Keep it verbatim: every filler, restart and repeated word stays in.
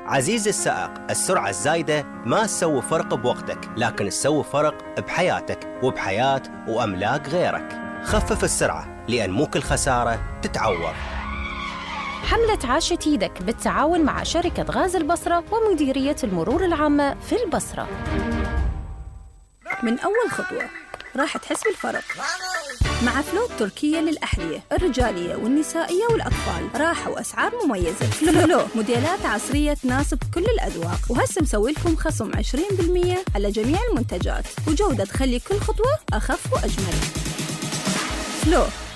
عزيزي السائق، السرعة الزايدة ما تسوي فرق بوقتك، لكن تسوي فرق بحياتك وبحياة وأملاك غيرك. خفف السرعة، لأن مو كل خسارة تتعوض. حملة عاشت ايدك بالتعاون مع شركة غاز البصرة ومديرية المرور العامة في البصرة. من أول خطوة راح تحس بالفرق مع فلو التركية للأحذية الرجالية والنسائية والأطفال. راحة وأسعار مميزة. فلو موديلات عصرية تناسب كل الأذواق، وهسه مسوي لكم خصم عشرين بالمية على جميع المنتجات، وجودة تخلي كل خطوة أخف وأجمل. فلو